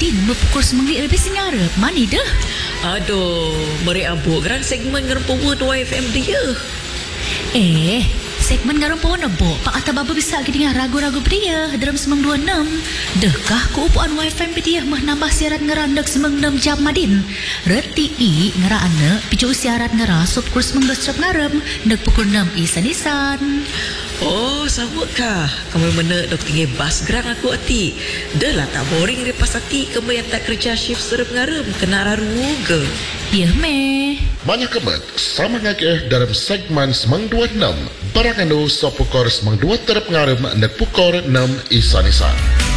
Madin pukul 9 lebih singarap. Mani dah? Aduh, beri abuk geran segmen ngerempuan YFM dia. Segmen ngarang pohon nebok Pak Atta Baba bisa dengar ragu-ragu dia dalam semang 26. Dekah keupuan wifi dia mah nambah siaran ngerandak semang 6 jam Madin. Reti i ngerana picu siaran ngera sop kurs semang 12 jam ngarem nek pukul 6 isan-isan. Oh, sama kah? Kamu mana dok tinggi bas gerang aku hati. Dah lah tak boring lepas hati kamu yang tak kerja shift serem ngarem kena raru ke. Ya meh. Banyak kemet sama ngakeh dalam segmen semang 26. Barang anu sop pukor semang 2 terap ngarem nek pukor 6 isan-isan.